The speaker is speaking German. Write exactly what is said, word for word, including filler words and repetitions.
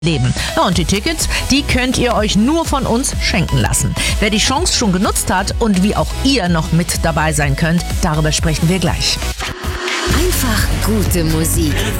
Leben. Ja, und die Tickets, die könnt ihr euch nur von uns schenken lassen. Wer die Chance schon genutzt hat und wie auch ihr noch mit dabei sein könnt, darüber sprechen wir gleich. Einfach gute Musik.